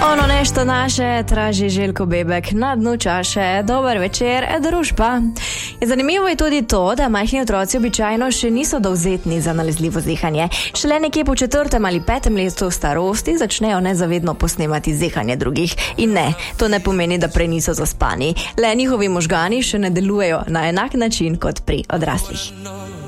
Ono nešto naše traži Željko Bebek na dnu čaše. Dober večer, družba. Zanimivo je tudi to, da majhni otroci običajno še niso dovzetni za nalezljivo zihanje. Šele nekje po 4. ali 5. letu starosti začnejo nezavedno posnemati zihanje drugih. In ne, to ne pomeni, da prej niso zaspani. Le njihovi možgani še ne delujejo na enak način kot pri odraslih.